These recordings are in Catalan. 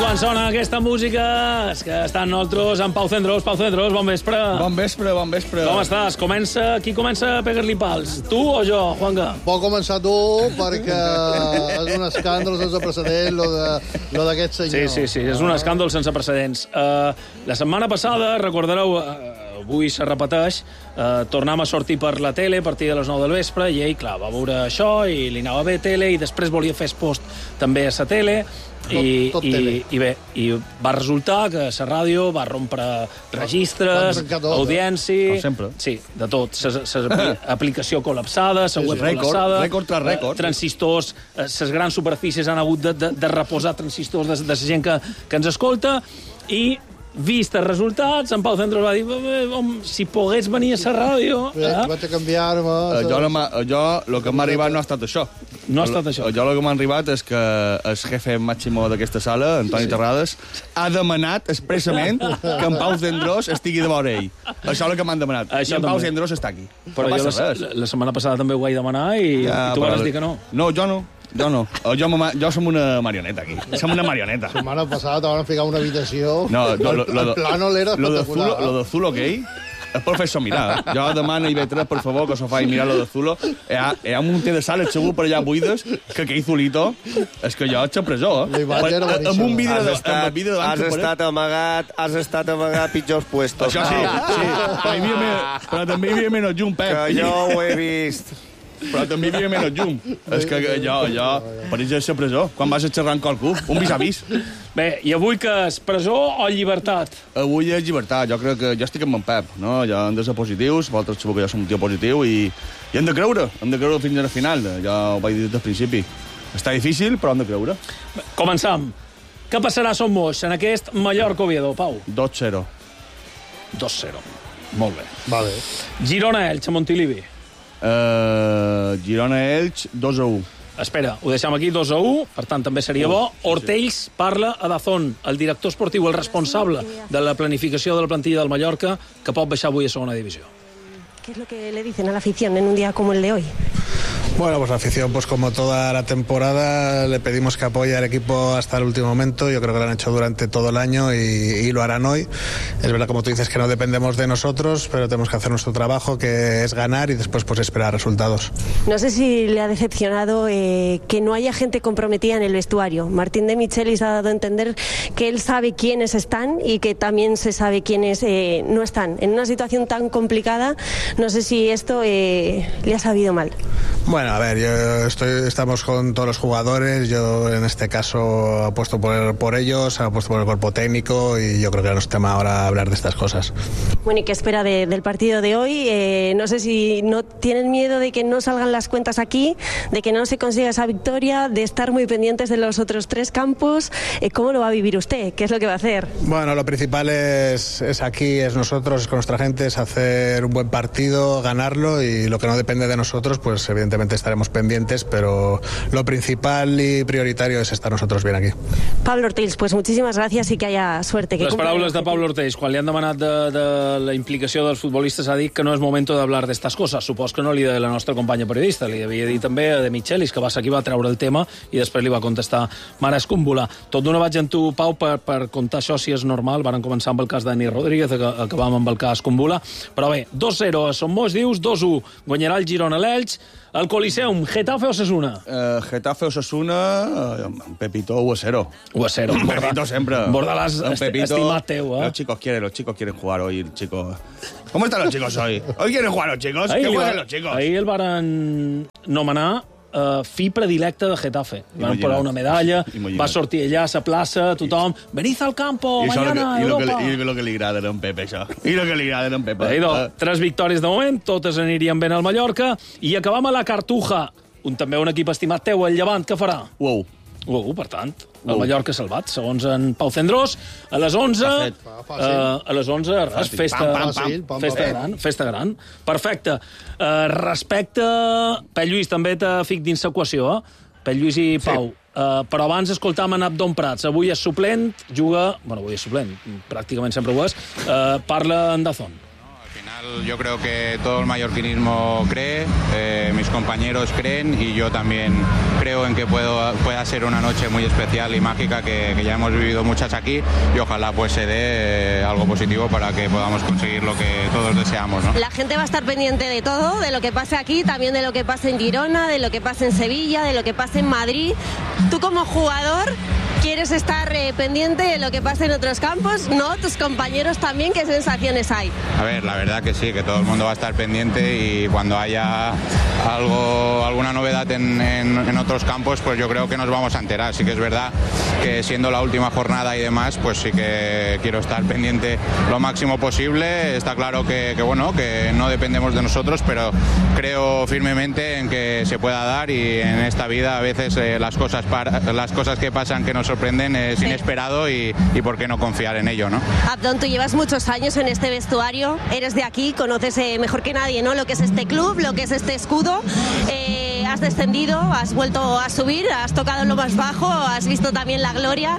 quan sona aquesta música és que estan nosaltres amb Pau Cendrós. Pau Cendrós, bon vespre. Bon vespre, bon vespre. Com estàs? Qui comença a pegar-li pals? Tu o jo, Juanga? Pot començar tu, perquè és un escàndol sense precedents, lo d'aquest senyor. Sí, és un escàndol sense precedents. La setmana passada, recordareu, avui se repeteix, tornàvem a sortir per la tele a partir de les 9 del vespre i ell, clar, va veure això i li anava bé tele i després volia fer post també a la tele. I va resultar que la ràdio va rompre registres, audiència... sempre. Sí, de tot. Aplicació col·lapsada, la web col·lapsada... Rècord tras rècord. Transistors, les grans superfícies han hagut de reposar transistors de la gent que ens escolta i... Vist els resultats, en Pau Cendrós va dir si pogués venir a la ràdio... Vaig a canviar-me... Jo, el que m'ha arribat no ha estat això. No ha estat això. Jo el que m'ha arribat és que el jefe màximo d'aquesta sala, Antoni Terrades, ha demanat expressament que en Pau Cendrós estigui de vora ell. Això és el que m'han demanat. I en Pau Cendrós està aquí. Però jo la setmana passada també ho vaig demanar i tu vas dir que no. No, jo no. Jo som una marioneta aquí. Som una marioneta. La setmana passada te van ficar una habitació... No, el plano l'era espectacular. Lo de Zulo aquell és per fer-s'ho mirar. Jo demano a IB3, per favor, que s'ho faci mirar lo de Zulo. Hi ha un munter de sales segur per allà buides que aquell Zulito és que jo ets a presó. Amb un vídeo Has estat amagat pitjors puestos. Això sí. Però també hi havia menys llum, Pep. Que jo ho he vist. Però també hi havia menys llum. És que jo pareix a presó. Quan vas a xerrar amb qualcú, un vis-a-vis. Bé, i avui que és presó o llibertat? Avui és llibertat. Jo crec que jo estic amb en Pep, no? Jo hem de ser positius, vosaltres sabeu que jo som un tio positiu i hem de creure fins a la final. Ja ho vaig dir des del principi. Està difícil, però hem de creure. Començam. Què passarà a Son Moix en aquest Mallorca-Oviedo, Pau? 2-0. 2-0. Molt bé. Vale. Girona-Elx a Montilivi. Girona-Elx, 2-1. Espera, ho deixem aquí, 2-1, per tant també seria bo. Hortells parla a Dazón, el director esportiu, el responsable de la planificació de la plantilla del Mallorca, que pot baixar avui a segona divisió. ¿Qué es lo que le dicen a la afición en un día como el de hoy? Bueno, pues la afición, pues como toda la temporada, le pedimos que apoye al equipo hasta el último momento. Yo creo que lo han hecho durante todo el año y lo harán hoy. Es verdad, como tú dices, que no dependemos de nosotros, pero tenemos que hacer nuestro trabajo, que es ganar y después pues esperar resultados. No sé si le ha decepcionado que no haya gente comprometida en el vestuario. Martín de Michelis ha dado a entender que él sabe quiénes están y que también se sabe quiénes no están. En una situación tan complicada, no sé si esto le ha sabido mal. Bueno, a ver, estamos con todos los jugadores, yo en este caso apuesto por ellos, apuesto por el cuerpo técnico y yo creo que no es tema ahora hablar de estas cosas. Bueno, ¿y qué espera del partido de hoy? No sé si no tienen miedo de que no salgan las cuentas aquí, de que no se consiga esa victoria, de estar muy pendientes de los otros 3 campos. ¿Cómo lo va a vivir usted? ¿Qué es lo que va a hacer? Bueno, lo principal es aquí, es nosotros, es con nuestra gente, es hacer un buen partido, ganarlo y lo que no depende de nosotros, pues evidentemente estaremos pendientes, pero lo principal y prioritario es estar nosotros bien aquí. Pablo Ortells, pues muchísimas gracias y que haya suerte. Les paraules de Pablo Ortells, quan li han demanat de la implicació dels futbolistes, ha dit que no és moment d'hablar d'estas coses. Supos que no li de la nostra companya periodista, li devia dir també de Michelis, que va ser qui va treure el tema i després li va contestar Mara Escúmbula. Tot d'una vaig amb tu, Pau, per contar això si és normal. Van començar amb el cas d'Ani Rodríguez, acabam amb el cas Escúmbula. Però bé, 2-0 a Son Moix, dius, 2-1 guanyarà el Girona l'Elx. El Coliseum, Getafe o Osasuna? Getafe o Osasuna, Pepito 1-0. 1-0. Pepito sempre. Bordalás, estimat teu, Los chicos quieren jugar hoy, chicos. ¿Cómo están los chicos hoy? ¿Hoy quieren jugar los chicos? ¿Qué juegan los chicos? Ahir el varen nomenar fi predilecte de Getafe. Van posar una medalla, va sortir allà a la plaça, tothom, venid al campo, mañana, Europa. I lo que li agrada a en Pepe, això. I lo que li agrada a en Pepe. 3 victòries de moment, totes anirien ben al Mallorca, i acabam a la Cartuja, també un equip estimat teu, el Llevant, què farà? Per tant, el Mallorca salvat, segons en Pau Cendrós, a les 11... A les 11, res, festa gran. Perfecte. Respecte... Pell Lluís, també te fic dins l'equació, Pell Lluís i Pau. Però abans escoltam en Abdon Prats. Avui és suplent, juga... Bueno, avui és suplent, pràcticament sempre ho és. Parla en Dazón. Al final Yo creo que todo el mallorquinismo cree, mis compañeros creen y yo también creo en que pueda ser una noche muy especial y mágica que ya hemos vivido muchas aquí y ojalá pues se dé algo positivo para que podamos conseguir lo que todos deseamos, ¿no? La gente va a estar pendiente de todo, de lo que pase aquí, también de lo que pase en Girona, de lo que pase en Sevilla, de lo que pase en Madrid. Tú como jugador quieres estar pendiente de lo que pasa en otros campos, ¿no? Tus compañeros también, ¿qué sensaciones hay? A ver, la verdad que sí, que todo el mundo va a estar pendiente y cuando haya alguna novedad en otros campos, pues yo creo que nos vamos a enterar. Sí que es verdad que siendo la última jornada y demás, pues sí que quiero estar pendiente lo máximo posible. Está claro que no dependemos de nosotros, pero creo firmemente en que se pueda dar y en esta vida a veces las cosas que pasan que nos sorprenden es inesperado y por qué no confiar en ello, ¿no? Abdón, tú llevas muchos años en este vestuario, eres de aquí, conoces mejor que nadie, ¿no? Lo que es este club, lo que es este escudo. Has descendido, has vuelto a subir, has tocado lo más bajo, has visto también la gloria.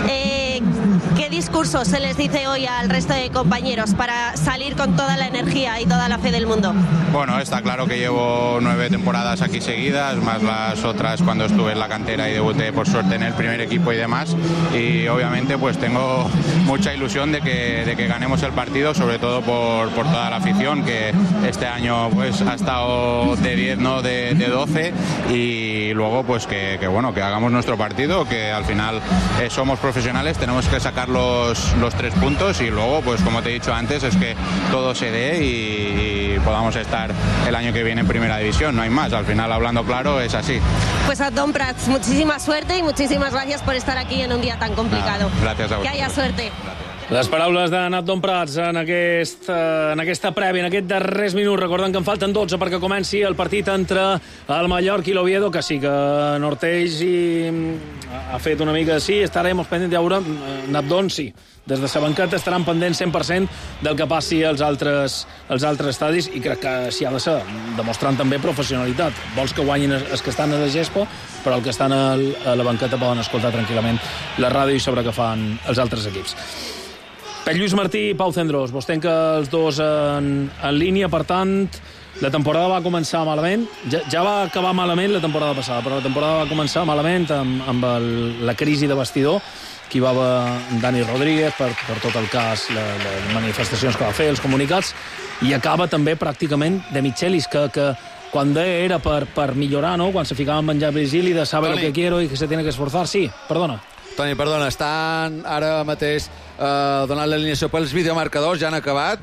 ¿Qué discurso se les dice hoy al resto de compañeros para salir con toda la energía y toda la fe del mundo? Bueno, está claro que llevo 9 temporadas aquí seguidas, más las otras cuando estuve en la cantera y debuté por suerte en el primer equipo y demás, y obviamente pues tengo mucha ilusión de que ganemos el partido, sobre todo por toda la afición, que este año pues ha estado de 10, no de 12, y luego pues que hagamos nuestro partido, que al final somos profesionales, tenemos que sacar los 3 puntos y luego pues como te he dicho antes es que todo se dé y podamos estar el año que viene en primera división, no hay más, al final hablando claro es así. Pues Abdón Prats, muchísima suerte y muchísimas gracias por estar aquí en un día tan complicado. Gràcies a vosaltres. Que haya suerte. Les paraules de Abdón Prats en aquesta prèvia, en aquest darrers minuts. Recordem que en falten 12 perquè comenci el partit entre el Mallorca i l'Oviedo, que sí que Nortells ha fet una mica sí, estarem pendents, ja veurem. Abdón sí, des de sa banqueta estaran pendents 100% del que passi als altres estadis, i crec que s'hi ha de ser, demostrant també professionalitat. Vols que guanyin els que estan a la gespa, però els que estan a la banqueta poden escoltar tranquil·lament la ràdio i sobre què fan els altres equips. Pep Lluís Martí i Pau Cendrós, vos tenc els dos en línia, per tant, la temporada va començar malament, ja va acabar malament la temporada passada, però la temporada va començar malament amb la crisi de vestidor, que hi va haver Dani Rodríguez per tot el cas, les manifestacions que va fer, els comunicats, i acaba també pràcticament de Michelis, que quan era per millorar, no? Quan se ficava en menjar Virgili, de saber lo que quiero i que se tiene que esforzar. Sí, perdona. Toni, perdona, estan ara mateix donant l'alineació pels videomarcadors, ja han acabat.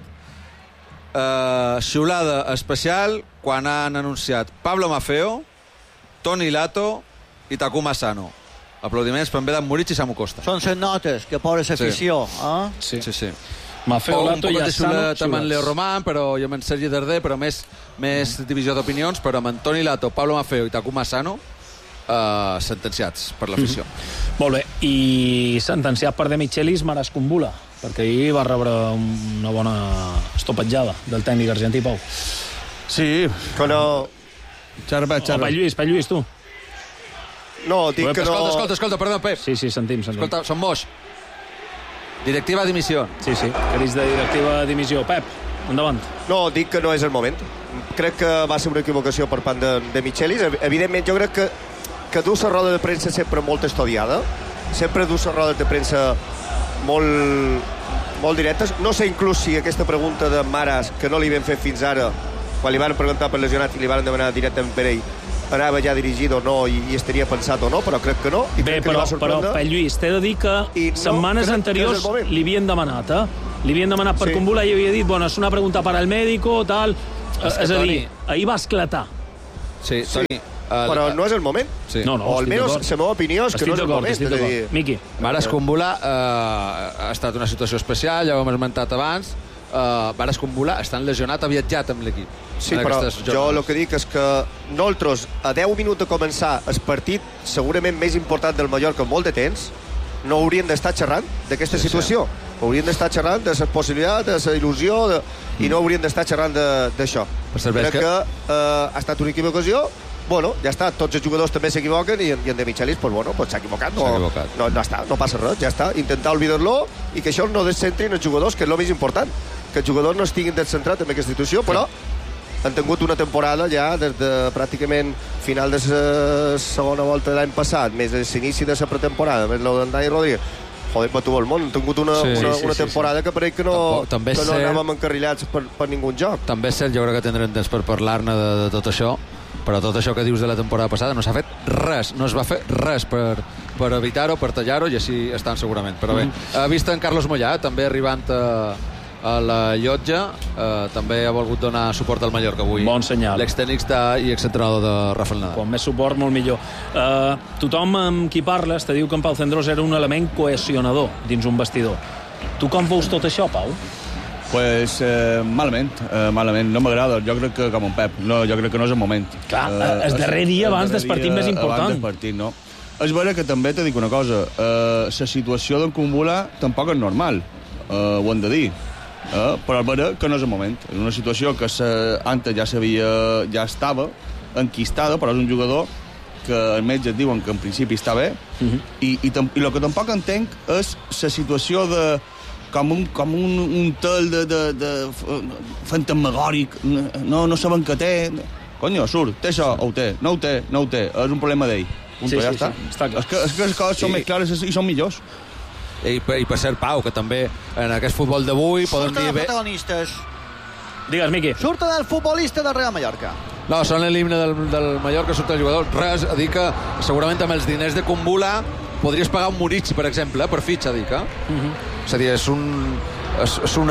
Xiulada especial quan han anunciat Pablo Maffeo, Toni Lato i Takuma Asano. Aplaudiments per en Vedat Muric i Samu Costa. Són 100 notes que pobres afició. Sí. Maffeo, Lato i Asano xiulats. Amb en Leo Román, però i amb en Sergi Darder, però més divisió d'opinions, però amb en Toni Lato, Pablo Maffeo i Takuma Asano sentenciats per l'afició. Molt bé, i sentenciat per De Michelis Maras Kumbula, perquè ahir va rebre una bona estopatjada del tècnic argentí, Pau. Sí, però... Xarpa. Pep Lluís, tu. No, dic que no... Escolta, perdó, Pep. Sí, sentim. Escolta, som Moix. Directiva de dimissió. Sí, crits de directiva de dimissió. Pep, endavant. No, dic que no és el moment. Crec que va ser una equivocació per part de Michelis. Evidentment, jo crec que du la roda de premsa sempre molt estudiada, sempre du les rodes de premsa molt directes. No sé inclús si aquesta pregunta de Maras, que no li vam fer fins ara, quan li van preguntar per lesionat i li van demanar directament per ell, anava ja dirigit o no i estaria pensat o no, però crec que no. Bé, però Pep Lluís, t'he de dir que setmanes anteriors li havien demanat, Li havien demanat per Kumbula i havia dit, bueno, és una pregunta per al médico, tal... És a dir, ahir va esclatar. Sí, Toni... Però no és el moment. Sí. No, o almenys la meva opinió és que no és el moment. Estic d'acord. Miqui. Maras Kumbula ha estat una situació especial, ja ho hem esmentat abans. Maras Kumbula està lesionat, ha viatjat amb l'equip. Sí, però jo el que dic és que nosaltres, a 10 minuts de començar el partit segurament més important del Mallorca en molt de temps, no hauríem d'estar xerrant d'aquesta situació. Hauríem d'estar xerrant de la possibilitat, de la il·lusió, i no hauríem d'estar xerrant d'això. Crec que ha estat una equivocació. Bueno, ja està, tots els jugadors també s'equivoquen i en De Michelis, pues bueno, s'ha equivocat. No passa res, ja està. Intentar oblidar-lo i que això no descentri en els jugadors, que és el més important. els jugadors no estiguin descentrats en aquesta situació, però han tingut una temporada ja des de pràcticament final de la segona volta de l'any passat, més l'inici de la pretemporada, més l'Odon Dani Rodríguez. Joder, per tot el món. Han tingut una temporada que pareix que no anàvem encarrilats per ningú joc. També és cert, jo crec que tindrem temps per parlar-ne de tot això, però tot això que dius de la temporada passada no s'ha fet res, no es va fer res per evitar-ho, per tallar-ho, i així estan segurament. Però bé, vist en Carlos Mollà, també arribant a la llotja, també ha volgut donar suport al Mallorca avui. Bon senyal. L'extenista i exentrenador de Rafael Nadal. Com més suport, molt millor. Tothom amb qui parles te diu que en Pau Cendrós era un element cohesionador dins un vestidor. Tu com veus tot això, Pau? Pues malament. No m'agrada. Jo crec que com un Pep. No, jo crec que no és el moment. Clar, el darrer dia abans del partit més important. Abans del partit, no. És vera que també te dic una cosa. La situació d'en Kumbula tampoc és normal. Ho hem de dir. Però és vera que no és el moment. És una situació que antes ja estava enquistada, però és un jugador que els metges diuen que en principi està bé, i el que tampoc entenc és la situació de com un tel de fantasmagòric, no saben què té. Conyo, surt, té això, o ho té, no ho té, és un problema d'ell. Sí, està clar. És que les coses són més clares i són millors. I per ser, Pau, que també en aquest futbol d'avui poden dir bé... protagonistes. Digues, Miqui. Surten el futbolista del Real Mallorca. No, són l'himne del Mallorca, surt el jugador. Res, a dir que segurament amb els diners de Kumbula podries pagar un Murici, per exemple, per fitxa, dic, És a dir, és un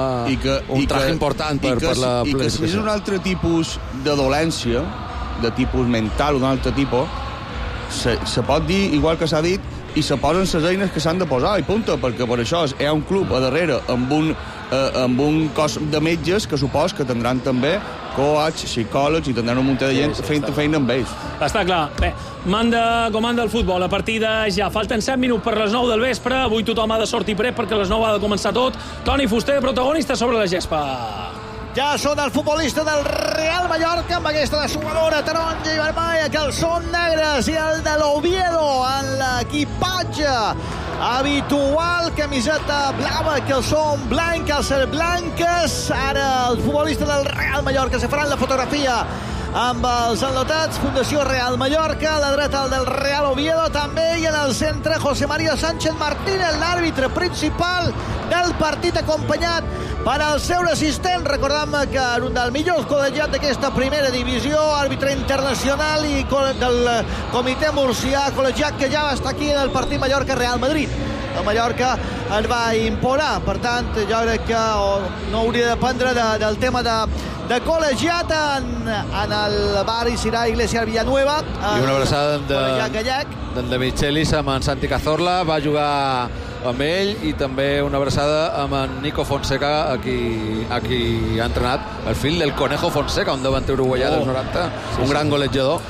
traje important per la planificació. I que si és un altre tipus de dolència, de tipus mental o d'un altre tipus, se pot dir, igual que s'ha dit, i se posen les eines que s'han de posar, i punta, perquè per això hi ha un club a darrere amb un cos de metges que supos que tindran també coach, psicòlegs, i tindran un munt de gent fent feina amb ells. Està clar. Bé, comanda el futbol. La partida ja. Falten 7 minuts per les 9 del vespre. Avui tothom ha de sortir pret perquè a les 9 ha de començar tot. Toni Fuster, protagonista sobre la gespa. Ja són el futbolista del Real Mallorca amb aquesta dessuadora taronja i vermella, que el són negres, i el de l'Oviedo en l'equipatge habitual, camiseta blava, que el són blanc, calces blanques. Ara el futbolista del Real Mallorca se faran la fotografia amb els enlotats. Fundació Real Mallorca, a la dreta el del Real Oviedo també, i en el centre José María Sánchez Martínez, l'àrbitre principal del partit, acompanyat per al seu assistent. Recordem que en un dels millors col·legiats d'aquesta primera divisió, àrbitre internacional i del comitè murcià, col·legiat que ja va estar aquí en el partit Mallorca-Real Madrid. El Mallorca es va imposar, per tant jo crec que no hauria de dependre del tema de col·legiat en el barri Sirà Iglesias Villanueva. I una abraçada de Michelis amb en Santi Cazorla, va jugar amb ell, i també una abraçada amb en Nico Fonseca, a qui ha entrenat el fill del Conejo Fonseca, un davanter uruguaià dels 90, un gran golejador.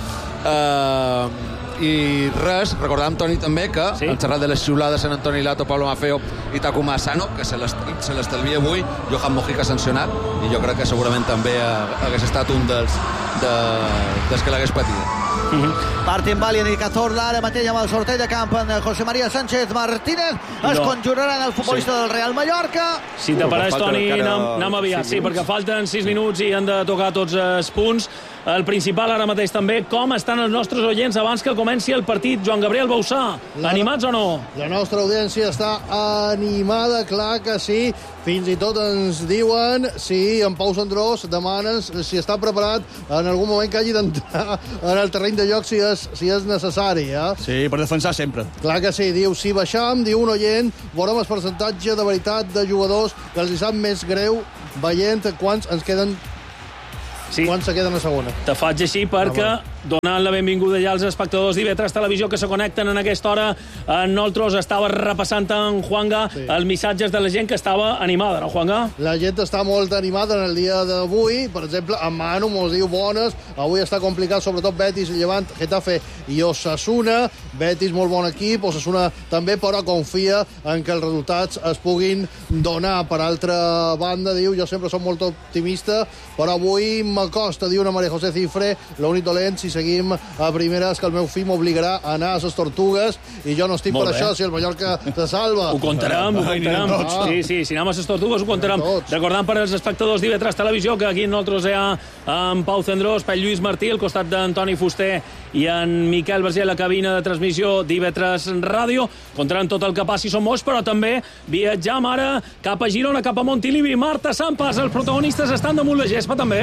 I res, recordàvem, Toni, també que han xerrat de les xiulades Sant Antoni Lato, Pablo Maffeo i Takuma Asano, que se l'estalvia avui Johan Mojica sancionat, i jo crec que segurament també hagués estat un dels que l'hagués patit. Martín Valien i Cazorla ara mateix amb el sorteig de camp en José María Sánchez Martínez. Es conjuraran el futbolista del Real Mallorca. Si t'apareix, Toni, anem aviat. Sí, perquè falten 6 minuts i han de tocar tots els punts. El principal ara mateix també, com estan els nostres oients abans que comenci el partit. Joan Gabriel Bausà, animats o no? La nostra audiència està animada, clar que sí. Fins i tot ens diuen si en Pau Cendrós demanen si està preparat en algun moment que hagi d'entrar en el terreny de joc si és necessari. Sí, per defensar sempre. Clar que sí. Diu, si baixam, diu un oient, veurem el percentatge de veritat de jugadors que els hi sap més greu veient quants ens queden. Sí. Quan se queden a segona. Te faig així perquè, donant la benvinguda ja als espectadors d'IV3 Televisió que se connecten en aquesta hora, nosaltres estava repassant en Juanga els missatges de la gent que estava animada, no, Juanga? La gent està molt animada en el dia d'avui. Per exemple, en Manu mos diu bones. Avui està complicat, sobretot Betis, Llevant, Getafe i Osasuna. Betis, molt bon equip. Osasuna també, però confia en que els resultats es puguin donar. Per altra banda, diu, jo sempre som molt optimista, però avui m'acosta, diu una Maria José Cifre, l'únic dolent, si si seguim a primera, és que el meu fill m'obligarà a anar a les Tortugues i jo no estic per això, si el Mallorca se salva. Ho contarem. Sí, si anem a les Tortugues ho contarem. Recordant per als espectadors d'IV3 Televisió que aquí nosaltres hi ha en Pau Cendrós, Pell Lluís Martí, al costat d'Antoni Fuster i en Miquel Verger, la cabina de transmissió d'IV3 Ràdio. Contaran tot el que passi Som Moix, però també viatjam ara cap a Girona, cap a Montilivi. Marta Sampas, els protagonistes estan damunt la gespa també.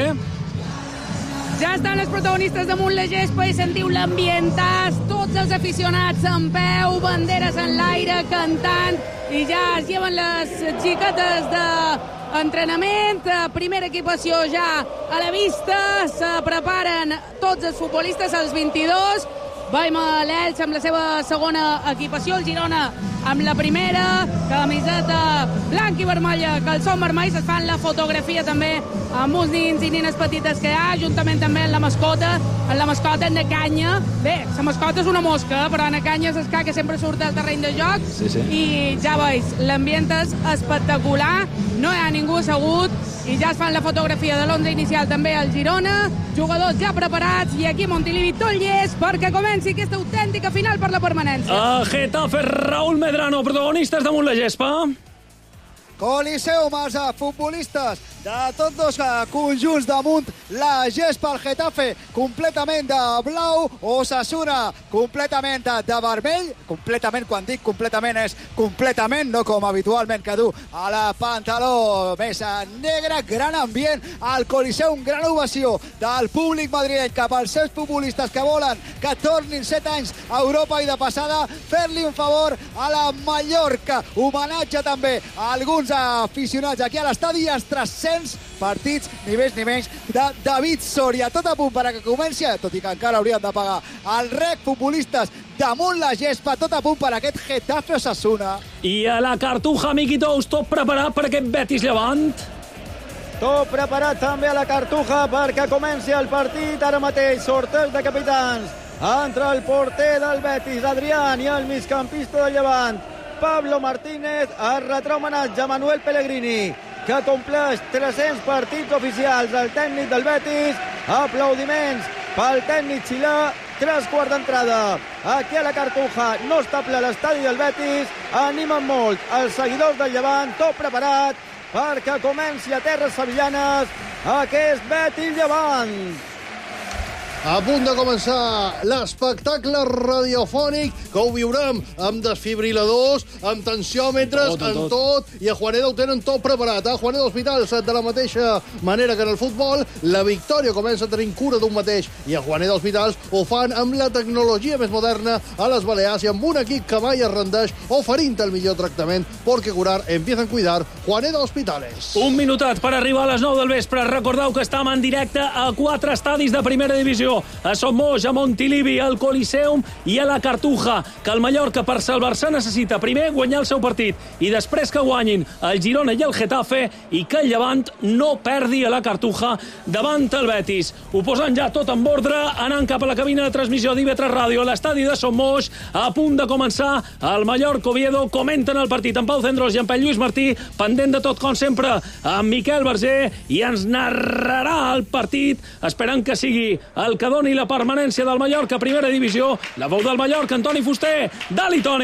Ja estan els protagonistes damunt la gespa i sentiu l'ambientàs, tots els aficionats en peu, banderes en l'aire, cantant, i ja es lleven les xiquetes d'entrenament, primera equipació ja a la vista, se preparen tots els futbolistes, els 22, veiem a l'Elx amb la seva segona equipació, el Girona amb la primera, camiseta blanca i vermella, calçons vermells, es fan la fotografia també amb uns nins i nines petites que hi ha, juntament també amb la mascota en la canya. Bé, la mascota és una mosca, però en la canya és el que sempre surt al terreny de joc, i ja veus, l'ambient és espectacular, no hi ha ningú assegut, i ja es fan la fotografia de l'11 inicial també al Girona, jugadors ja preparats, i aquí a Montilivi tot llest perquè comenci aquesta autèntica final per la permanència. Getafe, Raúl Medrano, protagonistes damunt la gespa. Coliseum, els futbolistes de tots dos conjunts damunt la gespa, el Getafe completament de blau, Osasuna completament de vermell, completament, quan dic completament és completament, no com habitualment que du a la pantaló més negre, gran ambient al Coliseum, gran ovació del públic madrileny cap als seus futbolistes que volen que tornin 7 anys a Europa i de passada fer-li un favor a la Mallorca, homenatge també a alguns aficionats aquí a l'estadi, els 300 partits, ni més ni menys, de David Soria. Tot a punt per a que comenci, tot i que encara haurien de pagar el rec, futbolistes damunt la gespa, tot a punt per a aquest Getafe Osasuna. I a la Cartuja, Miqui Tous, tot preparat per aquest Betis Llevant? Tot preparat també a la Cartuja perquè comenci el partit. Ara mateix sorteig de capitans entre el porter del Betis, Adrián, i el migcampista del Llevant, Pablo Martínez. Es retrà homenatge a Manuel Pellegrini, que compleix 300 partits oficials al tècnic del Betis. Aplaudiments pel tècnic xilè. 3/4 d'entrada aquí a la Cartuja. No està ple l'estadi del Betis. Animen molt els seguidors del Llevant. Tot preparat perquè comenci a terres sevillanes aquest Betis Llevant. A punt de començar l'espectacle radiofònic, que ho viurem amb desfibriladors, amb tensiòmetres, amb tot, i a Juaneda ho tenen tot preparat. A Juaneda Hospitals, de la mateixa manera que en el futbol, la victòria comença a tenir cura d'un mateix, i a Juaneda Hospitals ho fan amb la tecnologia més moderna a les Balears i amb un equip que mai es rendeix, oferint el millor tractament, perquè curar empieza a cuidar. Juaneda Hospitales. Un minutet per arribar a les 9 del vespre. Recordeu que estem en directe a 4 estadis de primera divisió. A Som Moix, a Montilivi, al Coliseum i a la Cartuja, que el Mallorca per salvar-se necessita primer guanyar el seu partit i després que guanyin el Girona i el Getafe i que el Llevant no perdi a la Cartuja davant el Betis. Ho posen ja tot en ordre, anant cap a la cabina de transmissió d'IV3 Ràdio, a l'estadi de Som Moix, a punt de començar el Mallorca-Oviedo. Comenten el partit en Pau Cendrós i en Pell Lluís Martí, pendent de tot com sempre amb Miquel Verger, i ens narrarà el partit, esperant que sigui el que doni la permanència del Mallorca a primera divisió. La veu del Mallorca, Antoni Fuster. Dali, Toni!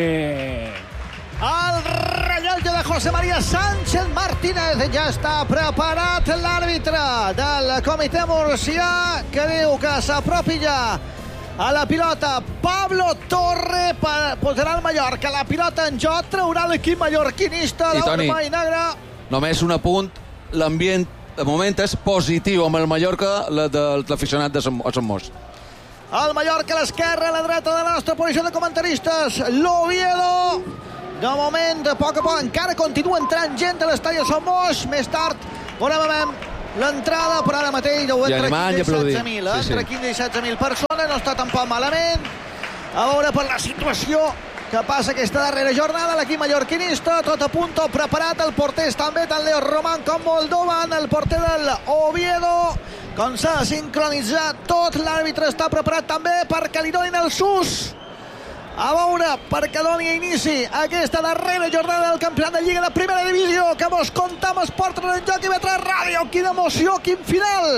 El rellotge de José María Sánchez Martínez. Ja està preparat l'àrbitre del comitè murcià, que diu que s'apropi ja a la pilota. Pablo Torre posarà el Mallorca. La pilota en joc, traurà l'equip mallorquinista de vermell i negre. Només un apunt, l'ambient de moment és positiu amb el Mallorca, de l'aficionat de Som Moix. El Mallorca a l'esquerra, a la dreta de la nostra posició de comentaristes, l'Oviedo. De moment, a poc encara continua entrant gent de l'estadi de Som Moix. Més tard veurem l'entrada, però ara mateix deu entre 15 i 16.000. Entre 15 i 16.000 persones, no està tampoc malament. A veure per la situació que passa aquesta darrera jornada. L'equip mallorquinista, tot a punt, tot preparat. El porter també, tant Leo Román com Moldovan, el porter del Oviedo. Com s'ha sincronitzat tot, l'àrbitre està preparat també perquè li donin el sus. A veure, perquè doni inici aquesta darrera jornada del campionat de Lliga de Primera Divisió, que mos compta amb Esport en Joc i IV3 Ràdio. Quina emoció, quin final!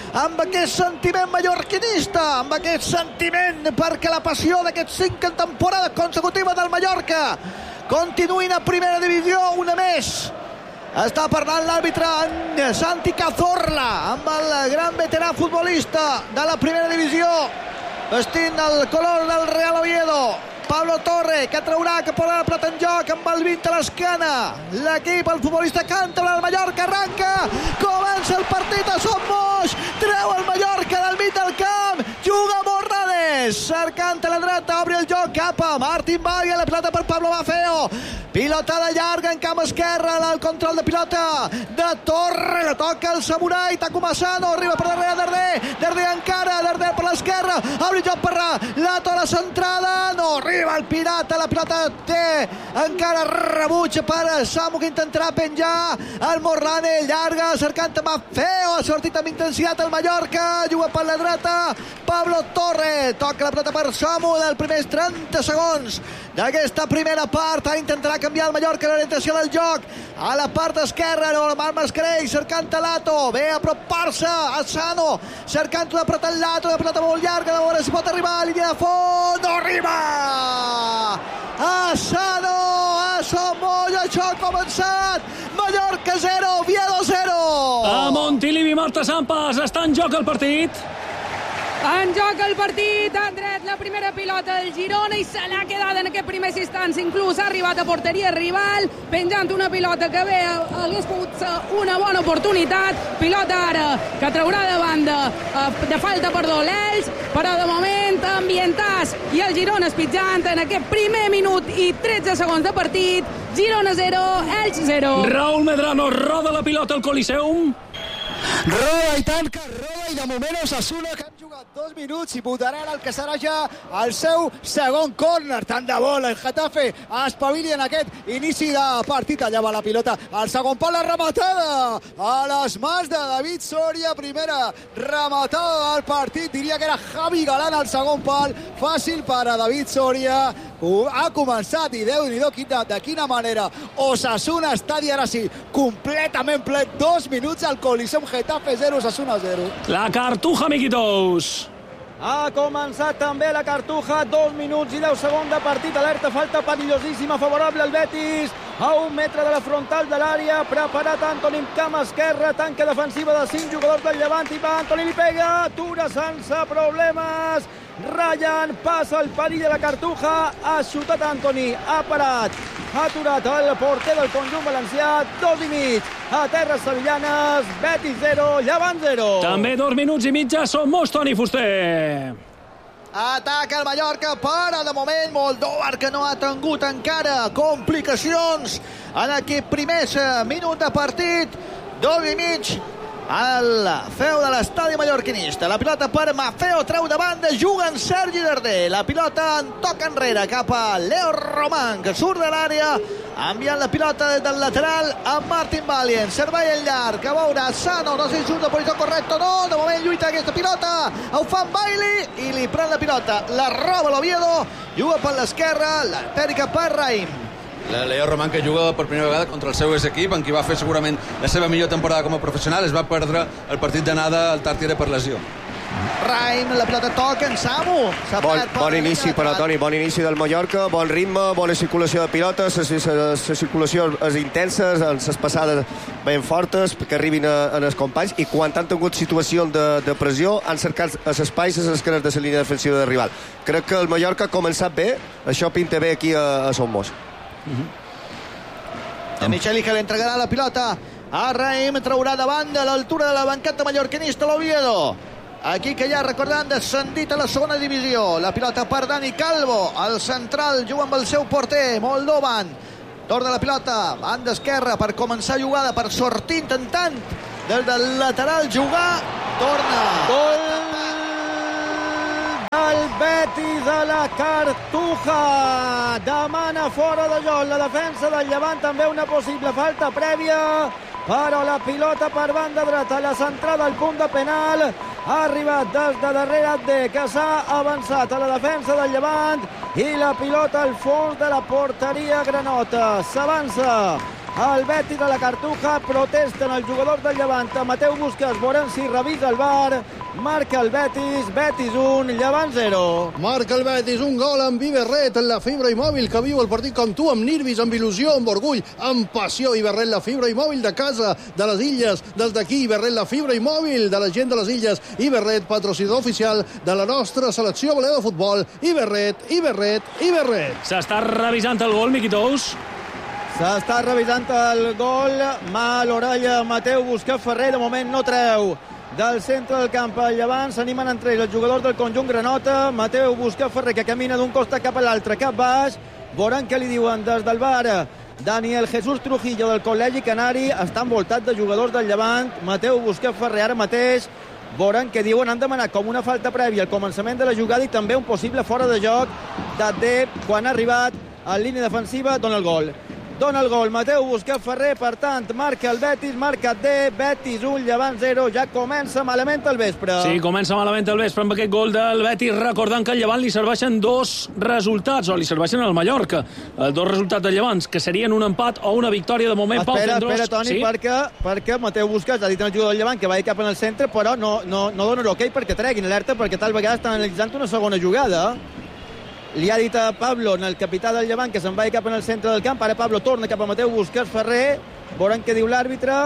amb aquest sentiment mallorquinista, amb aquest sentiment perquè la passió d'aquests 5 temporades consecutives del Mallorca continuïn a primera divisió una més. Està parlant l'àrbitre Santi Cazorla amb el gran veterà futbolista de la primera divisió, vestint el color del Real Oviedo, Pablo Torre, que traurà, que posarà la pilota en joc amb el 20 a l'esquena. L'equip, el futbolista càntabre del Mallorca, arranca, comença el partit a Son Moix, treu el Mallorca del mig del camp, juga Morrades, cercant a la dreta, obre el joc cap a Martín Bagui, la pilota per Pablo Maffeo, pilotada llarga en camp esquerre, el control de pilota de Torre, la toca el Samurai, Takuma Asano, arriba per darrere Darder encara, Darder per l'esquerra, obre el joc per Lato a la centrada, no arriba el Pirata, la pilota té encara rebuig per Samu, que intentarà penjar el Morrane, llarga, cercant a Maffeo, ha sortit amb intensitat el Mallorca, juga per la dreta Pablo Torre, toca la pilota per Samu dels primers 30 segons d'aquesta primera part, intentarà canviar el Mallorca l'orientació del joc a la part esquerra, Marc Mascarell cercant a Lato, ve a apropar-se a Sano, cercant una pilota al Lato, una pilota molt llarga, a veure si pot arribar a línia de fons, no arriba a Sano, a Son Moix, això ha començat, Mallorca 0, Oviedo 0. A Montilivi, Marta Sampas, està en joc el partit. En joc el partit, ha dret la primera pilota del Girona i se l'ha quedat en aquest primers instants, inclús ha arribat a porteria rival, penjant una pilota que bé hagués pogut ser una bona oportunitat, pilota ara que traurà de banda, de falta, perdó, l'Elx, però de moment ambientàs i el Girona espitjant en aquest primer minut i 13 segons de partit, Girona 0, Elx 0. Raúl Medrano roda la pilota al Coliseum. Roda i tant que roda, i de moment Osasuna, que han jugat 2 minuts i votaran el que serà ja el seu segon córner. Tant de bo el Getafe espavili en aquest inici de partit. Allà va la pilota al segon pal, la rematada a les mans de David Soria, primera rematada del partit, diria que era Javi Galán al segon pal, fàcil per a David Soria. Ha començat i Déu-n'hi-do de quina manera Osasuna estadi ara sí completament ple, 2 minuts al Coliseum, Getafe 0, Osasuna 0. La Cartuja, amiguitos. Ha començat també la Cartuja, 2 minuts i 10 segons de partit, alerta, falta perillosíssima favorable al Betis, a 1 metre de la frontal de l'àrea, preparat Antoni amb cama esquerra, tanca defensiva de 5 jugadors del Llevant, i va Antoni, li pega, atura sense problemes, Ryan, passa el perill de la Cartuja, ha xutat Antoni, ha parat, ha aturat el porter del conjunt valencià, 2 i mig, a terres sevillanes, Betis 0, Llevant 0. També 2 minuts i mitja, Son Moix, Toni Fuster. Ataca el Mallorca, però de moment Moldóvar, que no ha tingut encara complicacions en aquest primer minut de partit, 2 i mig al feu de l'estadi mallorquinista. La pilota per Maffeo, treu de banda, juga en Sergi Darder, la pilota en toca enrere cap a Leo Román, que surt de l'àrea, enviant la pilota des del lateral a Martin Valient, servei en llarg, a veure Sano, no sé si surt de posició correcta o no, de moment lluita aquesta pilota, ho fa en Bailey i li pren la pilota, la roba l'Oviedo, juga per l'esquerra, la pèrica per Raïm. Leo Román, que juga per primera vegada contra el seu ex-equip, en qui va fer segurament la seva millor temporada com a professional, es va perdre el partit d'anada al Tartiere per lesió. Raïm, la pilota toca en Samu. Bon inici, però, Toni, bon inici del Mallorca, bon ritme, bona circulació de pilotes, la circulació és intensa, les passades ben fortes, que arribin als companys, i quan han tingut situacions de pressió han cercat els espais a les esquenes de la línia defensiva del rival. Crec que el Mallorca ha començat bé, això pinta bé aquí a Son Moix. De Micheli, que li entregarà la pilota a Raïm, traurà de banda a l'altura de la banqueta mallorquinista l'Oviedo. Aquí que ja recordant descendit a la segona divisió. La pilota per Dani Calvo, el central juga amb el seu porter Moldovan. Torna la pilota, banda esquerra per començar jugada, per sortir intentant des del lateral jugar. Torna. Gol del Betis a la Cartuja. Demana fora de joc la defensa del Llevant, també una possible falta prèvia, però la pilota per banda dreta, la centrada al punt de penal, ha arribat des de darrere de que s'ha avançat a la defensa del Llevant i la pilota al fons de la porteria granota. S'avança el Betis a la Cartuja, protesten els jugadors del Llevant. Mateu Busquets, veurem si revisa el VAR. Marca el Betis, Betis 1, Llevant 0. Marca el Betis, un gol amb Iberret, en la fibra i mòbil que viu el partit com tu, amb nervis, amb il·lusió, amb orgull, amb passió. Iberret, la fibra i mòbil de casa, de les illes, des d'aquí. Iberret, la fibra i mòbil de la gent de les illes. Iberret, patrocinador oficial de la nostra selecció valent de futbol. Iberret, Iberret, Iberret. S'està revisant el gol, Miqui Tous. S'està revisant el gol. Mà a l'orella, Mateu Busquets Ferrer, de moment no treu del centre del camp al Llevant. S'animen entre ells els jugadors del conjunt granota. Mateu Busquets Ferrer, que camina d'un costat cap a l'altre, cap baix. Veuran què li diuen des del VAR. Daniel Jesús Trujillo, del Col·legi Canari, està envoltat de jugadors del Llevant. Mateu Busquets Ferrer ara mateix. Veuran què diuen. Han demanat com una falta prèvia al començament de la jugada i també un possible fora de joc d'Adé quan ha arribat a línia defensiva. Dona el gol. Dona el gol Mateu Busquets Ferrer, per tant, marca el Betis, marca D, Betis 1, Llevant 0, ja comença malament el vespre. Sí, comença malament el vespre amb aquest gol del Betis, recordant que al Llevant li serveixen dos resultats, o li serveixen al Mallorca, dos resultats del Llevant, que serien un empat o una victòria de moment. Espera, Toni, sí? perquè Mateu Busquets ha dit al jugador del Llevant que vagi cap en el centre, però no dona l'ok perquè treguin alerta, perquè tal vegada estan analitzant una segona jugada. Li ha dit a Pablo, el capità del Llevant, que se'n vagi cap en el centre del camp. Ara Pablo torna cap a Mateu Busquets Ferrer. Veuran què diu l'àrbitre.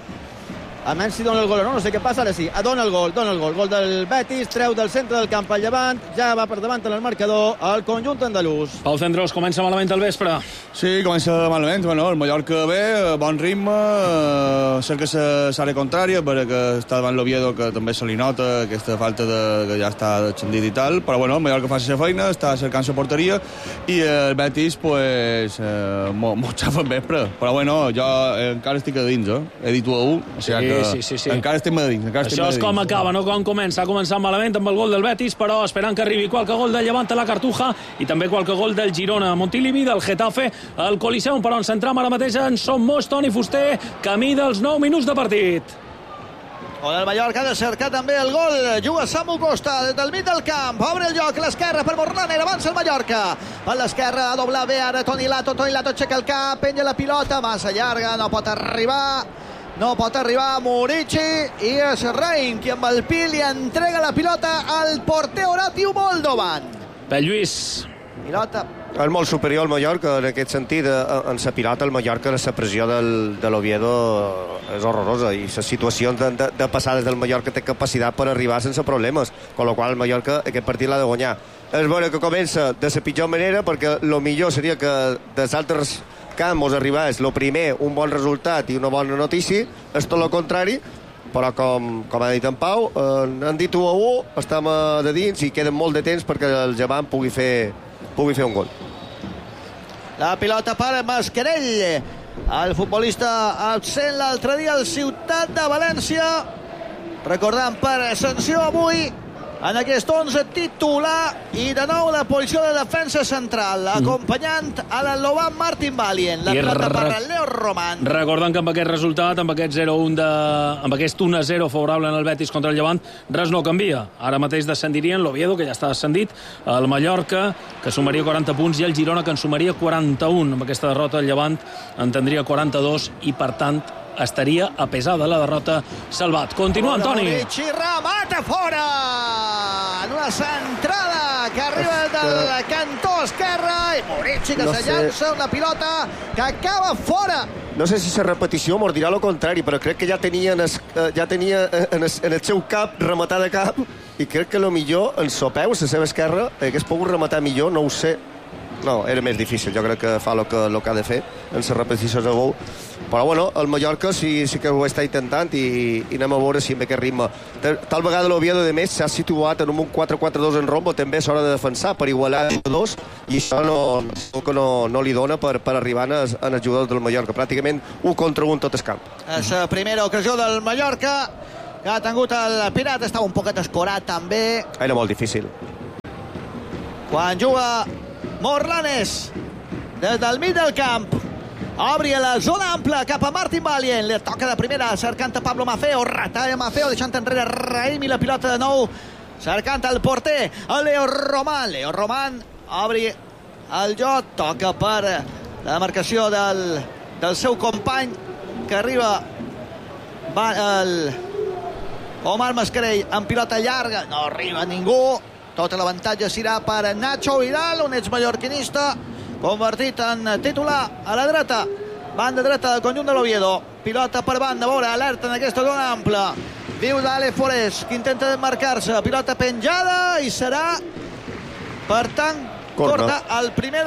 A menys si dona el gol o no sé què passa. Ara sí, dona el gol. Gol del Betis, treu del centre del camp al Llevant. Ja va per davant en el marcador el conjunt andalús. Pau Cendrós, comença malament el vespre. Sí, comença malament. Bueno, el Mallorca bé, bon ritme, cerca l'àrea contrària, perquè està davant l'Oviedo, que també se li nota aquesta falta que ja està descendit i tal, però bueno, el Mallorca fa la seva feina, està cercant la porteria, i el Betis, pues, molt xafa en vespre. Però bueno, jo encara estic a dins, He dit 1-1, o sigui Sí. Encara estem a dins. Això és com acaba, no com comença. Ha començat malament amb el gol del Betis, però esperant que arribi qualque gol del Llevant a la Cartuja i també qualque gol del Girona, Montilivi, del Getafe, al Coliseum, però ens centram ara mateix en Som Moix, Toni Fuster, camí dels 9 minuts de partit. On el Mallorca ha de cercar també el gol. Juga Samu Costa des del mig del camp. Obre el joc a l'esquerra per Morlaner. Avança el Mallorca. Per l'esquerra a doblar bé ara Toni Lato. Toni Lato aixeca el cap, penja la pilota, massa llarga, no pot arribar Murici, i és Reim qui amb el pi li entrega la pilota al porter Horatiu Moldovan. Pel Lluís. Pilota. És molt superior al Mallorca en aquest sentit. En la pilota el Mallorca, la pressió de l'Oviedo és horrorosa, i les situacions de passades del Mallorca té capacitat per arribar sense problemes, amb la qual el Mallorca aquest partit l'ha de guanyar. És vera que comença de la pitjor manera, perquè el millor seria que dels altres camps arribés el primer un bon resultat i una bona notícia. És tot el contrari, però com ha dit en Pau, han dit 1-1, estem de dins i queden molt de temps perquè el Llevant pugui fer un gol. La pilota per Mascarell, el futbolista absent l'altre dia al Ciutat de València, recordant per sanció avui en aquest 11 titular, i de nou la posició de defensa central, acompanyant a l'Aloban Martin Valient, la pilota per Leo Roman. Recordant que amb aquest resultat, amb aquest 0-1 amb aquest 1-0 favorable en el Betis contra el Llevant, res no canvia. Ara mateix descendirien l'Oviedo, que ja està descendit, el Mallorca, que sumaria 40 punts, i el Girona, que en sumaria 41. Amb aquesta derrota el Llevant en tindria 42 i, per tant, estaria a pesar de la derrota salvat. Continua, Antoni. Murici remata fora en una centrada que arriba del cantó esquerre, i Murici que se llança una pilota que acaba fora. No sé si la repetició mos dirà el contrari, però crec que ja tenia en el seu cap rematar de cap, i crec que millor en sopeu, la seva esquerra, hagués pogut rematar millor, no ho sé. No, era més difícil, jo crec que fa el que ha de fer en les repeticions de gol. Però bueno, el Mallorca sí que ho està intentant, i anem a veure si amb aquest ritme. Tal vegada l'Oviedo de més s'ha situat en un 4-4-2 en rombo, també és hora de defensar per igualar dos, i això no li dona per arribar en els jugadors del Mallorca. Pràcticament 1 contra 1 tot el camp. És la primera ocasió del Mallorca que ha tingut el Pirat, estava un poquet escorat també. Era molt difícil. Quan juga Morlanes des del mig del camp, obri a la zona ampla cap a Martin Valient, li toca de primera cercant a Pablo Maffeo, retalla Maffeo deixant enrere Raim, i la pilota de nou cercant el porter, el Leo Roman obri el joc, toca per la marcació del del seu company, que arriba el Omar Mascarell amb pilota llarga, no arriba ningú, tot l'avantatge serà per Nacho Vidal, un exmallorquinista convertit en titular a la dreta, banda dreta del conjunt de l'Oviedo. Pilota per banda, veure, alerta en aquesta zona ampla, diu d'Ale Forés, que intenta desmarcar-se, pilota penjada i serà, per tant, corta el primer